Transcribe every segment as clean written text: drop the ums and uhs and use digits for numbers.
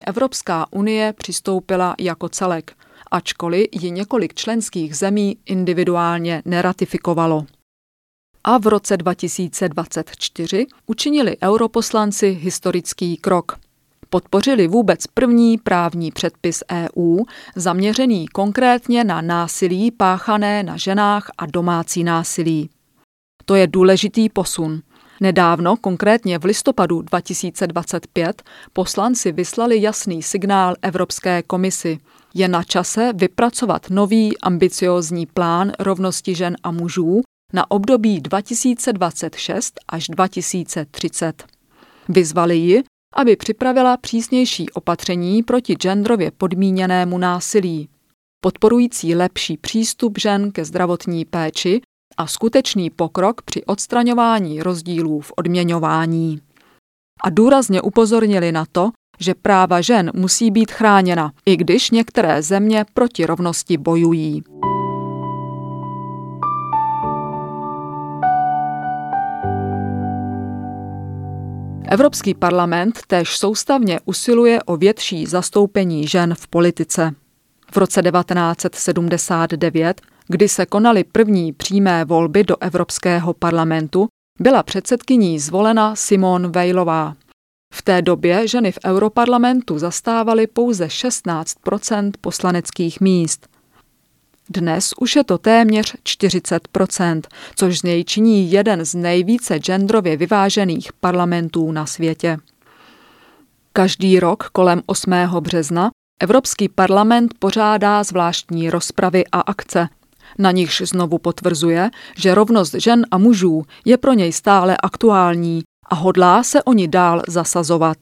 Evropská unie přistoupila jako celek, ačkoliv ji několik členských zemí individuálně neratifikovalo. A v roce 2024 učinili europoslanci historický krok. Podpořili vůbec první právní předpis EU, zaměřený konkrétně na násilí páchané na ženách a domácí násilí. To je důležitý posun. Nedávno, konkrétně v listopadu 2025, poslanci vyslali jasný signál Evropské komisi. Je na čase vypracovat nový ambiciózní plán rovnosti žen a mužů na období 2026 až 2030. Vyzvali ji, aby připravila přísnější opatření proti genderově podmíněnému násilí, podporující lepší přístup žen ke zdravotní péči a skutečný pokrok při odstraňování rozdílů v odměňování. A důrazně upozornili na to, že práva žen musí být chráněna, i když některé země proti rovnosti bojují. Evropský parlament též soustavně usiluje o větší zastoupení žen v politice. V roce 1979, kdy se konaly první přímé volby do Evropského parlamentu, byla předsedkyní zvolena Simone Weilová. V té době ženy v Europarlamentu zastávaly pouze 16% poslaneckých míst. Dnes už je to téměř 40%, což z něj činí jeden z nejvíce genderově vyvážených parlamentů na světě. Každý rok kolem 8. března Evropský parlament pořádá zvláštní rozpravy a akce. Na nichž znovu potvrzuje, že rovnost žen a mužů je pro něj stále aktuální a hodlá se o ni dál zasazovat.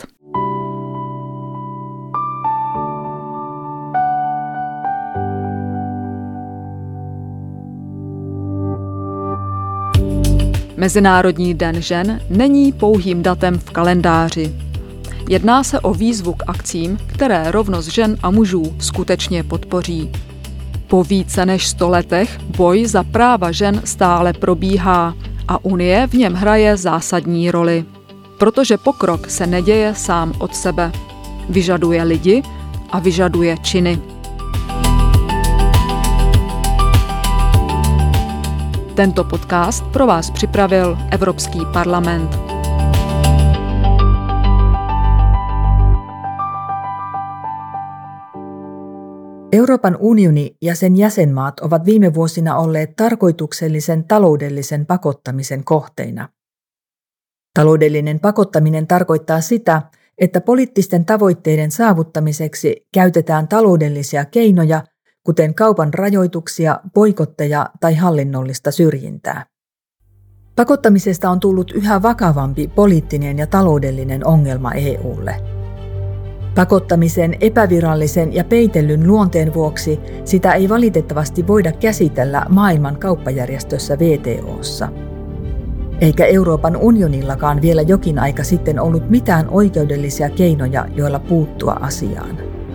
Mezinárodní den žen není pouhým datem v kalendáři. Jedná se o výzvu k akcím, které rovnost žen a mužů skutečně podpoří. Po více než 100 letech boj za práva žen stále probíhá a Unie v něm hraje zásadní roli. Protože pokrok se neděje sám od sebe. Vyžaduje lidi a vyžaduje činy. Tento podcast pro vás připravil Evropský parlament. Euroopan unioni ja sen jäsenmaat ovat viime vuosina olleet tarkoituksellisen taloudellisen pakottamisen kohteina. Taloudellinen pakottaminen tarkoittaa sitä, että poliittisten tavoitteiden saavuttamiseksi käytetään taloudellisia keinoja, kuten kaupan rajoituksia, boikotteja tai hallinnollista syrjintää. Pakottamisesta on tullut yhä vakavampi poliittinen ja taloudellinen ongelma EU:lle. Pakottamisen epävirallisen ja peitellyn luonteen vuoksi sitä ei valitettavasti voida käsitellä maailman kauppajärjestössä WTO:ssa. Eikä Euroopan unionillakaan vielä jokin aika sitten ollut mitään oikeudellisia keinoja, joilla puuttua asiaan.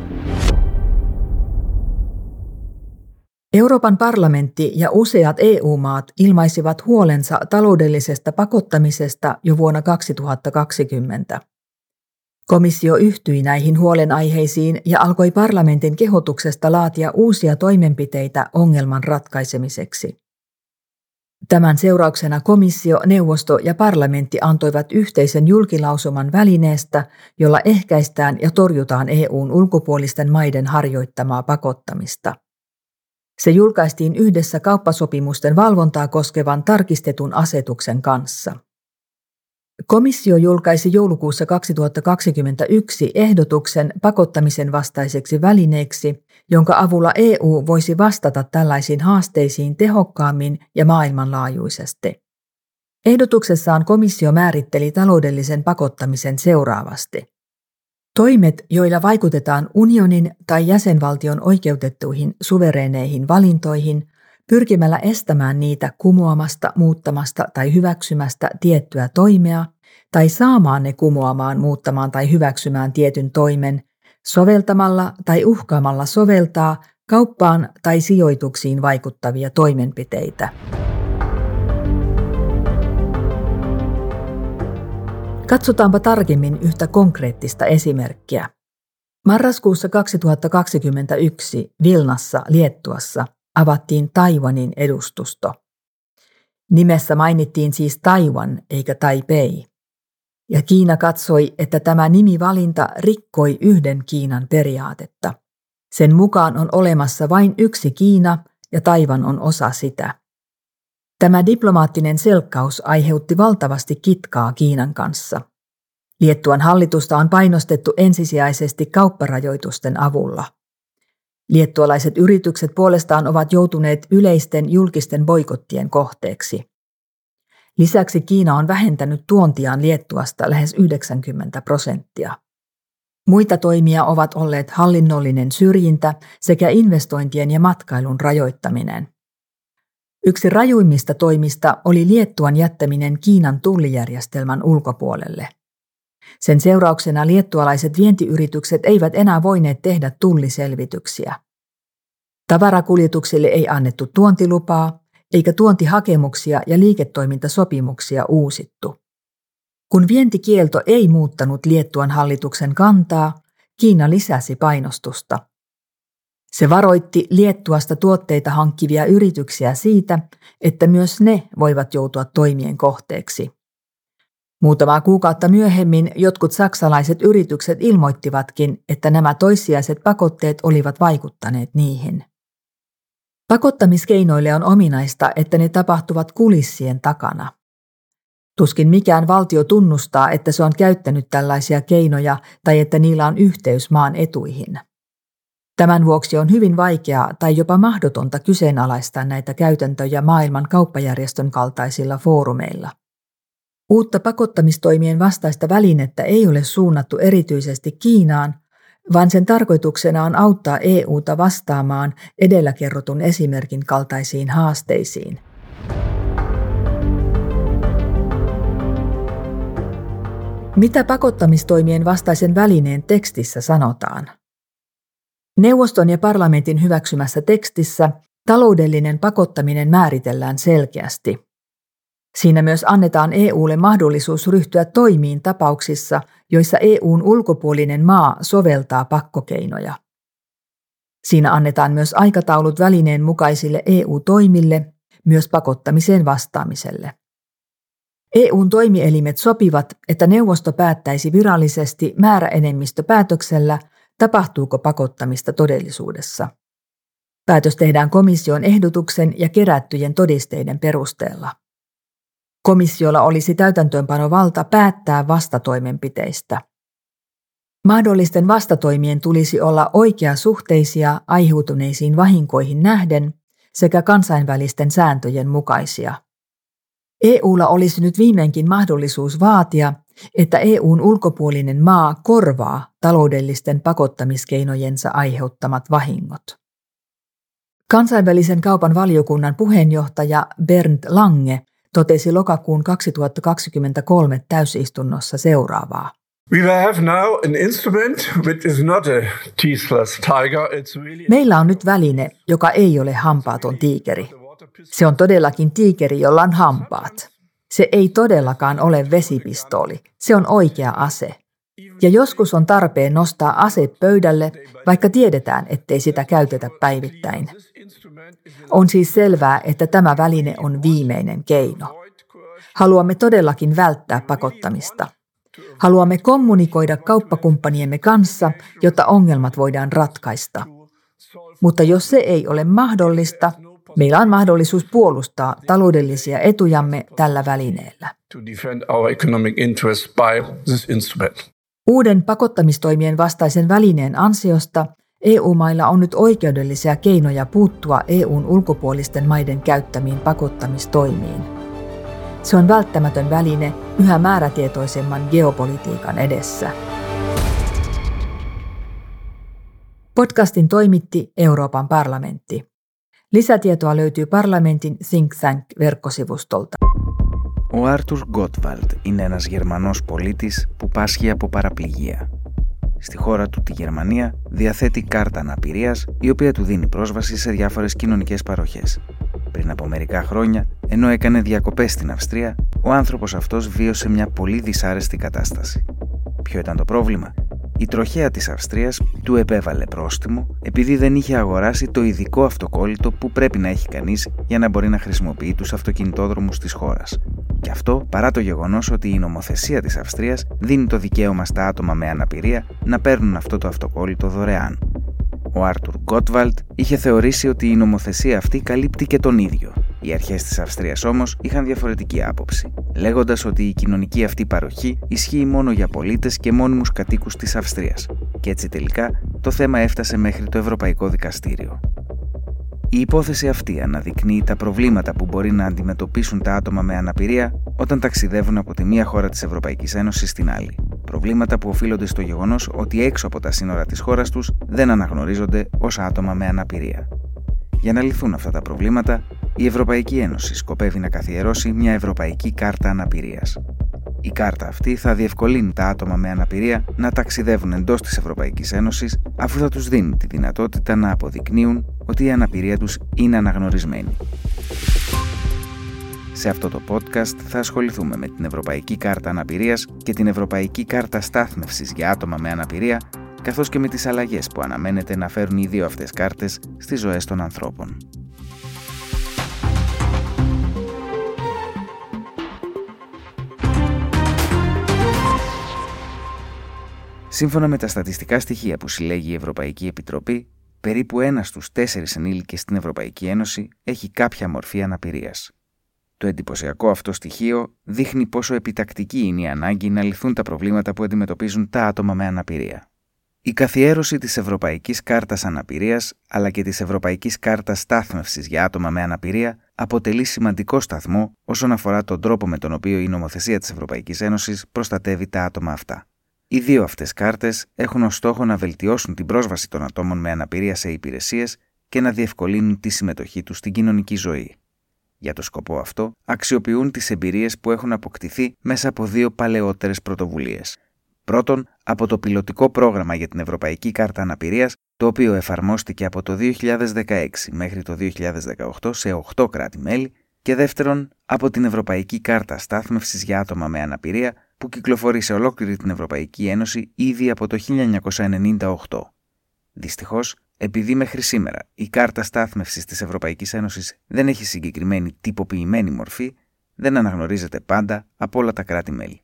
Euroopan parlamentti ja useat EU-maat ilmaisivat huolensa taloudellisesta pakottamisesta jo vuonna 2020. Komissio yhtyi näihin huolenaiheisiin ja alkoi parlamentin kehotuksesta laatia uusia toimenpiteitä ongelman ratkaisemiseksi. Tämän seurauksena komissio, neuvosto ja parlamentti antoivat yhteisen julkilausuman välineestä, jolla ehkäistään ja torjutaan EU:n ulkopuolisten maiden harjoittamaa pakottamista. Se julkaistiin yhdessä kauppasopimusten valvontaa koskevan tarkistetun asetuksen kanssa. Komissio julkaisi joulukuussa 2021 ehdotuksen pakottamisen vastaiseksi välineeksi, jonka avulla EU voisi vastata tällaisiin haasteisiin tehokkaammin ja maailmanlaajuisesti. Ehdotuksessaan komissio määritteli taloudellisen pakottamisen seuraavasti. Toimet, joilla vaikutetaan unionin tai jäsenvaltion oikeutettuihin suvereeneihin valintoihin, pyrkimällä estämään niitä kumoamasta, muuttamasta tai hyväksymästä tiettyä toimea, tai saamaan ne kumoamaan, muuttamaan tai hyväksymään tietyn toimen, soveltamalla tai uhkaamalla soveltaa kauppaan tai sijoituksiin vaikuttavia toimenpiteitä. Katsotaanpa tarkemmin yhtä konkreettista esimerkkiä. Marraskuussa 2021 Vilnassa, Liettuassa, avattiin Taiwanin edustusto. Nimessä mainittiin siis Taiwan eikä Taipei. Ja Kiina katsoi, että tämä nimivalinta rikkoi yhden Kiinan periaatetta. Sen mukaan on olemassa vain yksi Kiina ja Taiwan on osa sitä. Tämä diplomaattinen selkkaus aiheutti valtavasti kitkaa Kiinan kanssa. Liettuan hallitusta on painostettu ensisijaisesti kaupparajoitusten avulla. Liettualaiset yritykset puolestaan ovat joutuneet yleisten julkisten boikottien kohteeksi. Lisäksi Kiina on vähentänyt tuontiaan Liettuasta lähes 90%. Muita toimia ovat olleet hallinnollinen syrjintä sekä investointien ja matkailun rajoittaminen. Yksi rajuimmista toimista oli Liettuan jättäminen Kiinan tullijärjestelmän ulkopuolelle. Sen seurauksena liettualaiset vientiyritykset eivät enää voineet tehdä tulliselvityksiä. Tavarakuljetuksille ei annettu tuontilupaa, eikä tuontihakemuksia ja liiketoimintasopimuksia uusittu. Kun vientikielto ei muuttanut Liettuan hallituksen kantaa, Kiina lisäsi painostusta. Se varoitti Liettuasta tuotteita hankkivia yrityksiä siitä, että myös ne voivat joutua toimien kohteeksi. Muutamaa kuukautta myöhemmin jotkut saksalaiset yritykset ilmoittivatkin, että nämä toissijaiset pakotteet olivat vaikuttaneet niihin. Pakottamiskeinoille on ominaista, että ne tapahtuvat kulissien takana. Tuskin mikään valtio tunnustaa, että se on käyttänyt tällaisia keinoja tai että niillä on yhteys maan etuihin. Tämän vuoksi on hyvin vaikeaa tai jopa mahdotonta kyseenalaistaa näitä käytäntöjä maailman kauppajärjestön kaltaisilla foorumeilla. Uutta pakottamistoimien vastaista välinettä ei ole suunnattu erityisesti Kiinaan, vaan sen tarkoituksena on auttaa EU:ta vastaamaan edellä kerrotun esimerkin kaltaisiin haasteisiin. Mitä pakottamistoimien vastaisen välineen tekstissä sanotaan? Neuvoston ja parlamentin hyväksymässä tekstissä taloudellinen pakottaminen määritellään selkeästi. Siinä myös annetaan EUlle mahdollisuus ryhtyä toimiin tapauksissa, joissa EUn ulkopuolinen maa soveltaa pakkokeinoja. Siinä annetaan myös aikataulut välineen mukaisille EU-toimille, myös pakottamiseen vastaamiselle. EUn toimielimet sopivat, että neuvosto päättäisi virallisesti määräenemmistöpäätöksellä, tapahtuuko pakottamista todellisuudessa. Päätös tehdään komission ehdotuksen ja kerättyjen todisteiden perusteella. Komissiolla olisi täytäntöönpanovalta päättää vastatoimenpiteistä. Mahdollisten vastatoimien tulisi olla oikeasuhteisia aiheutuneisiin vahinkoihin nähden sekä kansainvälisten sääntöjen mukaisia. EUlla olisi nyt viimeinkin mahdollisuus vaatia, että EUn ulkopuolinen maa korvaa taloudellisten pakottamiskeinojensa aiheuttamat vahingot. Kansainvälisen kaupan valiokunnan puheenjohtaja Bernd Lange totesi lokakuun 2023 täysistunnossa seuraavaa. Meillä on nyt väline, joka ei ole hampaaton tiikeri. Se on todellakin tiikeri, jolla on hampaat. Se ei todellakaan ole vesipistooli, se on oikea ase. Ja joskus on tarpeen nostaa ase pöydälle, vaikka tiedetään, ettei sitä käytetä päivittäin. On siis selvää, että tämä väline on viimeinen keino. Haluamme todellakin välttää pakottamista. Haluamme kommunikoida kauppakumppaniemme kanssa, jotta ongelmat voidaan ratkaista. Mutta jos se ei ole mahdollista, meillä on mahdollisuus puolustaa taloudellisia etujamme tällä välineellä. Uuden pakottamistoimien vastaisen välineen ansiosta EU-mailla on nyt oikeudellisia keinoja puuttua EUn ulkopuolisten maiden käyttämiin pakottamistoimiin. Se on välttämätön väline yhä määrätietoisemman geopolitiikan edessä. Podcastin toimitti Euroopan parlamentti. Lisätietoa löytyy parlamentin Think Tank-verkkosivustolta. Ο Άρτουρ Γκότβαλντ είναι ένας Γερμανός πολίτης που πάσχει από παραπληγία. Στη χώρα του, τη Γερμανία, διαθέτει κάρτα αναπηρίας, η οποία του δίνει πρόσβαση σε διάφορες κοινωνικές παροχές. Πριν από μερικά χρόνια, ενώ έκανε διακοπές στην Αυστρία, ο άνθρωπος αυτός βίωσε μια πολύ δυσάρεστη κατάσταση. Ποιο ήταν το πρόβλημα? η τροχέα της Αυστρίας του επέβαλε πρόστιμο επειδή δεν είχε αγοράσει το ειδικό αυτοκόλλητο που πρέπει να έχει κανείς για να μπορεί να χρησιμοποιεί τους αυτοκινητόδρομους της χώρας. Και αυτό παρά το γεγονός ότι η νομοθεσία της Αυστρίας δίνει το δικαίωμα στα άτομα με αναπηρία να παίρνουν αυτό το αυτοκόλλητο δωρεάν. Ο Άρτουρ Γκότβαλτ είχε θεωρήσει ότι η νομοθεσία αυτή καλύπτει και τον ίδιο. Οι αρχές της Αυστρίας όμως είχαν διαφορετική άποψη, λέγοντας ότι η κοινωνική αυτή παροχή ισχύει μόνο για πολίτες και μόνιμους κατοίκους της Αυστρίας. Και έτσι τελικά το θέμα έφτασε μέχρι το Ευρωπαϊκό Δικαστήριο. Η υπόθεση αυτή αναδεικνύει τα προβλήματα που μπορεί να αντιμετωπίσουν τα άτομα με αναπηρία όταν ταξιδεύουν από τη μία χώρα της Ευρωπαϊκής Ένωσης στην άλλη. Προβλήματα που οφείλονται στο γεγονός ότι έξω από τα σύνορα της χώρας τους δεν αναγνωρίζονται ως άτομα με αναπηρία. Για να λυθούν αυτά τα προβλήματα, η Ευρωπαϊκή Ένωση σκοπεύει να καθιερώσει μια Ευρωπαϊκή Κάρτα Αναπηρίας. Η κάρτα αυτή θα διευκολύνει τα άτομα με αναπηρία να ταξιδεύουν εντός της Ευρωπαϊκής Ένωσης, αφού θα τους δίνει τη δυνατότητα να αποδεικνύουν ότι η αναπηρία τους είναι αναγνωρισμένη. Σε αυτό το podcast θα ασχοληθούμε με την Ευρωπαϊκή Κάρτα Αναπηρίας και την Ευρωπαϊκή Κάρτα Στάθμευσης για άτομα με αναπηρία, καθώς και με τις αλλαγές που αναμένεται να φέρουν οι δύο αυτές κάρτες στις ζωές των ανθρώπων. Σύμφωνα με τα στατιστικά στοιχεία που συλλέγει η Ευρωπαϊκή Επιτροπή, περίπου 1 στους 4 ενήλικες στην Ευρωπαϊκή Ένωση έχει κάποια μορφή αναπηρίας. Το εντυπωσιακό αυτό στοιχείο δείχνει πόσο επιτακτική είναι η ανάγκη να λυθούν τα προβλήματα που αντιμετωπίζουν τα άτομα με αναπηρία. Η καθιέρωση της Ευρωπαϊκής Κάρτας Αναπηρίας αλλά και της Ευρωπαϊκής Κάρτας Στάθμευσης για άτομα με αναπηρία αποτελεί σημαντικό σταθμό όσον αφορά τον τρόπο με τον οποίο η νομοθεσία της Ευρωπαϊκής Ένωσης προστατεύει τα άτομα αυτά. Οι δύο αυτές κάρτες έχουν ως στόχο να βελτιώσουν την πρόσβαση των ατόμων με αναπηρία σε υπηρεσίες και να διευκολύνουν τη συμμετοχή τους στην κοινωνική ζωή. Για το σκοπό αυτό, αξιοποιούν τις εμπειρίες που έχουν αποκτηθεί μέσα από δύο παλαιότερες πρωτοβουλίες. Πρώτον, από το πιλωτικό πρόγραμμα για την Ευρωπαϊκή Κάρτα Αναπηρίας, το οποίο εφαρμόστηκε από το 2016 μέχρι το 2018 σε 8 κράτη-μέλη, και δεύτερον, από την Ευρωπαϊκή Κάρτα Στάθμευσης για άτομα με αναπηρία, που κυκλοφορεί σε ολόκληρη την Ευρωπαϊκή Ένωση ήδη από το 1998. Δυστυχώς, επειδή μέχρι σήμερα η κάρτα στάθμευσης της Ευρωπαϊκής Ένωσης δεν έχει συγκεκριμένη τυποποιημένη μορφή, δεν αναγνωρίζεται πάντα από όλα τα κράτη-μέλη.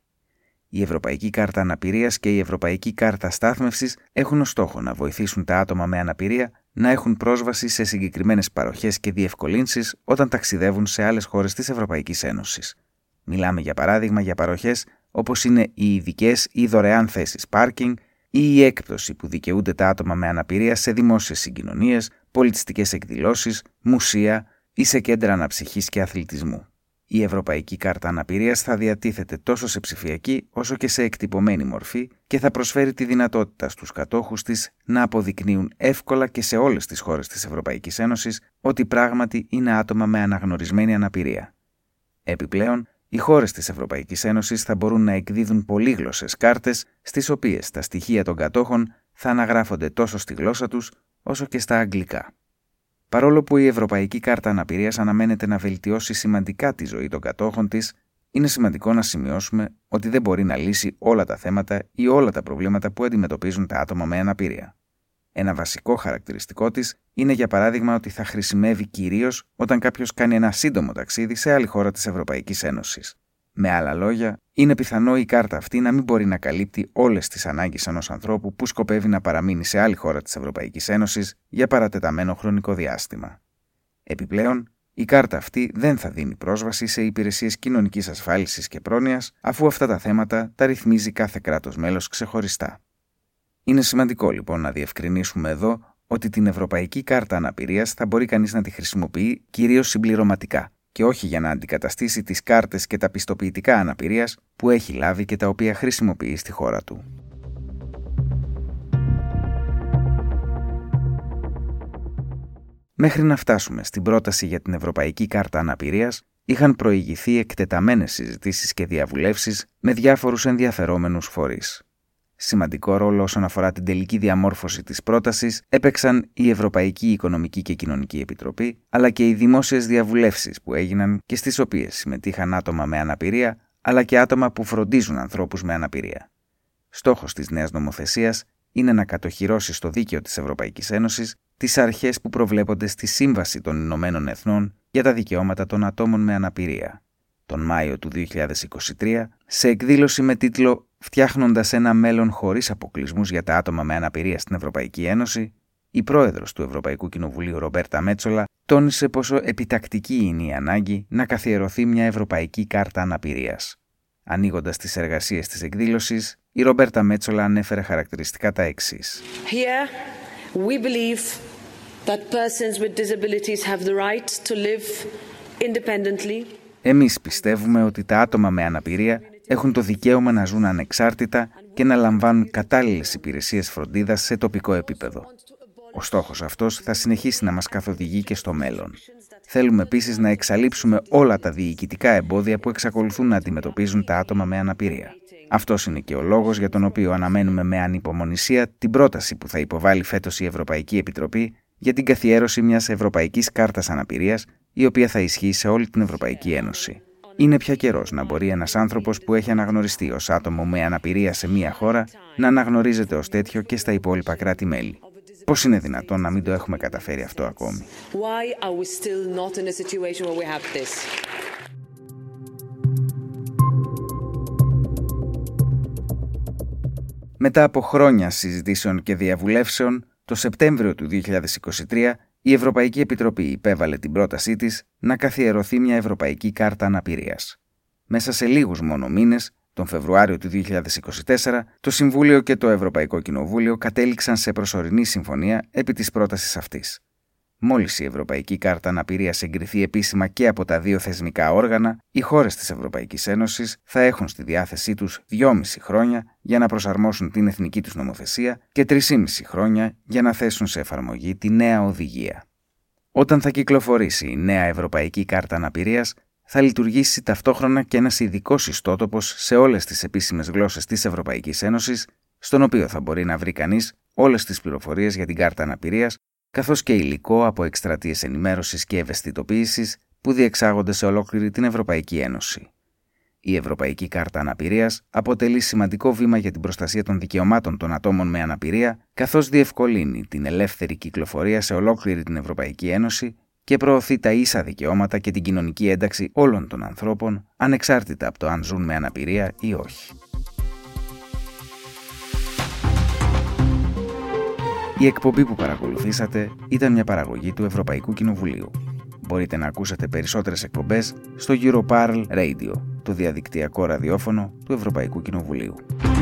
Η Ευρωπαϊκή Κάρτα Αναπηρίας και η Ευρωπαϊκή Κάρτα Στάθμευσης έχουν ως στόχο να βοηθήσουν τα άτομα με αναπηρία να έχουν πρόσβαση σε συγκεκριμένες παροχές και διευκολύνσεις όταν ταξιδεύουν σε άλλες χώρες της Ευρωπαϊκής Ένωσης. Μιλάμε για παράδειγμα για παροχές όπως είναι οι ειδικές ή δωρεάν θέσεις πάρκινγκ ή η έκπτωση που δικαιούνται τα άτομα με αναπηρία σε δημόσιες συγκοινωνίες, πολιτιστικές εκδηλώσεις, μουσεία ή σε κέντρα αναψυχής και αθλητισμού. Η Ευρωπαϊκή Κάρτα Αναπηρίας θα διατίθεται τόσο σε ψηφιακή όσο και σε εκτυπωμένη μορφή και θα προσφέρει τη δυνατότητα στους κατόχους της να αποδεικνύουν εύκολα και σε όλες τις χώρες της Ευρωπαϊκής Ένωσης ότι πράγματι είναι άτομα με αναγνωρισμένη αναπηρία. Επιπλέον, οι χώρες της Ευρωπαϊκής Ένωσης θα μπορούν να εκδίδουν πολύγλωσσες κάρτες, στις οποίες τα στοιχεία των κατόχων θα αναγράφονται τόσο στη γλώσσα τους όσο και στα αγγλικά. Παρόλο που η Ευρωπαϊκή Κάρτα Αναπηρίας αναμένεται να βελτιώσει σημαντικά τη ζωή των κατόχων της, είναι σημαντικό να σημειώσουμε ότι δεν μπορεί να λύσει όλα τα θέματα ή όλα τα προβλήματα που αντιμετωπίζουν τα άτομα με αναπηρία. Ένα βασικό χαρακτηριστικό της είναι για παράδειγμα ότι θα χρησιμεύει κυρίως όταν κάποιος κάνει ένα σύντομο ταξίδι σε άλλη χώρα της Ευρωπαϊκής Ένωσης. Με άλλα λόγια, είναι πιθανό η κάρτα αυτή να μην μπορεί να καλύπτει όλες τις ανάγκες ενός ανθρώπου που σκοπεύει να παραμείνει σε άλλη χώρα της Ευρωπαϊκής Ένωσης για παρατεταμένο χρονικό διάστημα. Επιπλέον, η κάρτα αυτή δεν θα δίνει πρόσβαση σε υπηρεσίες κοινωνικής ασφάλισης και πρόνοιας, αφού αυτά τα θέματα τα ρυθμίζει κάθε κράτος μέλος ξεχωριστά. Είναι σημαντικό λοιπόν να διευκρινίσουμε εδώ ότι την Ευρωπαϊκή Κάρτα Αναπηρίας θα μπορεί κανείς να τη χρησιμοποιεί κυρίως συμπληρωματικά και όχι για να αντικαταστήσει τις κάρτες και τα πιστοποιητικά αναπηρίας που έχει λάβει και τα οποία χρησιμοποιεί στη χώρα του. Μέχρι να φτάσουμε στην πρόταση για την Ευρωπαϊκή Κάρτα Αναπηρίας, είχαν προηγηθεί εκτεταμένες συζητήσεις και διαβουλεύσεις με διάφορους ενδιαφερόμενους φορείς. Σημαντικό ρόλο όσον αφορά την τελική διαμόρφωση της πρότασης έπαιξαν η Ευρωπαϊκή Οικονομική και Κοινωνική Επιτροπή, αλλά και οι δημόσιες διαβουλεύσεις που έγιναν και στις οποίες συμμετείχαν άτομα με αναπηρία, αλλά και άτομα που φροντίζουν ανθρώπους με αναπηρία. στόχος της νέας νομοθεσίας είναι να κατοχυρώσει στο δίκαιο της Ευρωπαϊκής Ένωσης τις αρχές που προβλέπονται στη Σύμβαση των Ηνωμένων Εθνών για τα Δικαιώματα των Ατόμων με Αναπηρία. Τον Μάιο του 2023, σε εκδήλωση με τίτλο «Φτιάχνοντας ένα μέλλον χωρίς αποκλεισμούς για τα άτομα με αναπηρία στην Ευρωπαϊκή Ένωση», η πρόεδρος του Ευρωπαϊκού Κοινοβουλίου Ρομπέρτα Μέτσολα τόνισε πόσο επιτακτική είναι η ανάγκη να καθιερωθεί μια Ευρωπαϊκή Κάρτα Αναπηρίας. Ανοίγοντας τις εργασίες της εκδήλωσης, η Ρομπέρτα Μέτσολα ανέφερε χαρακτηριστικά τα εξής. Here we believe that persons with disabilities have the right to live independently. Εμείς πιστεύουμε ότι τα άτομα με αναπηρία έχουν το δικαίωμα να ζουν ανεξάρτητα και να λαμβάνουν κατάλληλες υπηρεσίες φροντίδας σε τοπικό επίπεδο. Ο στόχος αυτός θα συνεχίσει να μας καθοδηγεί και στο μέλλον. Θέλουμε επίσης να εξαλείψουμε όλα τα διοικητικά εμπόδια που εξακολουθούν να αντιμετωπίζουν τα άτομα με αναπηρία. Αυτός είναι και ο λόγος για τον οποίο αναμένουμε με ανυπομονησία την πρόταση που θα υποβάλει φέτος η Ευρωπαϊκή Επιτροπή για την καθιέρωση μιας Ευρωπαϊκής Κάρτας Αναπηρίας, η οποία θα ισχύει σε όλη την Ευρωπαϊκή Ένωση. Είναι πια καιρός να μπορεί ένας άνθρωπος που έχει αναγνωριστεί ως άτομο με αναπηρία σε μία χώρα να αναγνωρίζεται ως τέτοιο και στα υπόλοιπα κράτη-μέλη. Πώς είναι δυνατόν να μην το έχουμε καταφέρει αυτό ακόμη? Μετά από χρόνια συζητήσεων και διαβουλεύσεων, το Σεπτέμβριο του 2023, η Ευρωπαϊκή Επιτροπή υπέβαλε την πρότασή της να καθιερωθεί μια Ευρωπαϊκή Κάρτα Αναπηρίας. Μέσα σε λίγους μόνο μήνες, τον Φεβρουάριο του 2024, το Συμβούλιο και το Ευρωπαϊκό Κοινοβούλιο κατέληξαν σε προσωρινή συμφωνία επί της πρότασης αυτής. Μόλις η Ευρωπαϊκή Κάρτα Αναπηρίας εγκριθεί επίσημα και από τα δύο θεσμικά όργανα, οι χώρες της Ευρωπαϊκής Ένωσης θα έχουν στη διάθεσή τους 2,5 χρόνια για να προσαρμόσουν την εθνική τους νομοθεσία και 3,5 χρόνια για να θέσουν σε εφαρμογή τη νέα οδηγία. Όταν θα κυκλοφορήσει η νέα Ευρωπαϊκή Κάρτα Αναπηρίας, θα λειτουργήσει ταυτόχρονα και ένας ειδικός ιστότοπος σε όλες τις επίσημες γλώσσες της Ευρωπαϊκής Ένωσης, στον οποίο θα μπορεί να βρει κανείς όλες τις πληροφορίες για την Κάρτα Αναπηρίας, καθώς και υλικό από εκστρατείες ενημέρωσης και ευαισθητοποίησης που διεξάγονται σε ολόκληρη την Ευρωπαϊκή Ένωση. Η Ευρωπαϊκή Κάρτα Αναπηρίας αποτελεί σημαντικό βήμα για την προστασία των δικαιωμάτων των ατόμων με αναπηρία, καθώς διευκολύνει την ελεύθερη κυκλοφορία σε ολόκληρη την Ευρωπαϊκή Ένωση και προωθεί τα ίσα δικαιώματα και την κοινωνική ένταξη όλων των ανθρώπων, ανεξάρτητα από το αν ζουν με αναπηρία ή όχι. Η εκπομπή που παρακολουθήσατε ήταν μια παραγωγή του Ευρωπαϊκού Κοινοβουλίου. Μπορείτε να ακούσετε περισσότερες εκπομπές στο Europarl Radio, το διαδικτυακό ραδιόφωνο του Ευρωπαϊκού Κοινοβουλίου.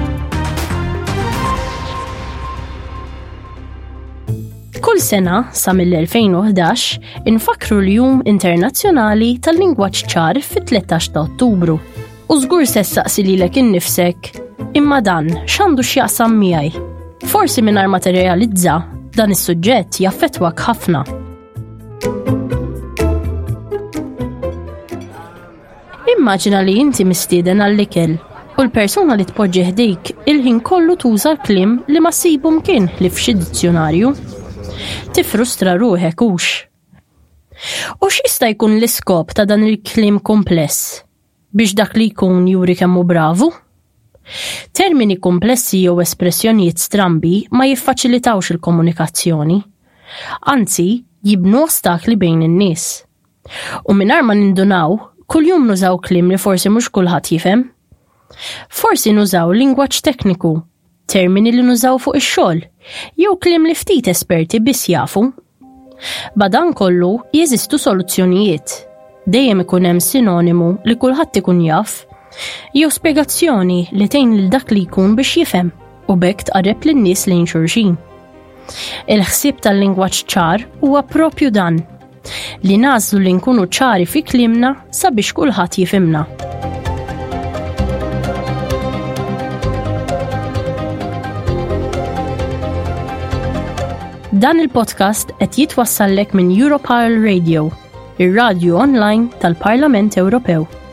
Kull sena sa mill-2011 infakru l-Jum Internazzjonali tal-Lingwaġġ ċar fit-13 ta' Ottubru. U żgur se ssaqsi lilek innifsek, imma dan x'għandu x'jaqsam miegħi. Forsi mingħajr ma tirrealizza dan is-suġġett jaffettwak ħafna. Immaġina li inti mistieden għall-ikel u l-persuna li tpoġġi ħdejk il-ħin kollu tuża l-kliem li ma ssibu mkien li f'xi dizzjonarju. Tifrustra ruħek hux. U x'jista' jkun l-iskop ta' dan il-kliem kompless biex dak li jkun juri kemmu bravu? Termini komplessi jew espressjonijiet strambi ma jiffaċilitawx il-komunikazzjoni. Anzi, jibnu ostakli bejn in-nies. U mingħajr ma nindunaw, kuljum nużaw kliem li forsi mhux kulħadd jifhem. Forsi nużaw lingwaġġ tekniku, termini li nużaw fuq ix-xogħol, jew kliem li ftit esperti biss jafu. Badan kollu jeżistu soluzzjonijiet. Dejjem ikun hemm sinonimu li kulħadd ikun jaf, jew spjegazzjoni li tgħin lil dak li jkun biex jifhem u bekk tqarreb lin-nies lejn xulxin. Il-ħsieb tal-lingwaġġ ċar huwa proprju dan, li nażlu li nkunu ċari fi kliemna sabiex kulħadd jifhimna. Dan il-podcast qed jitwassallek minn Europarl Radio, ir-radju online tal-Parlament Ewropew.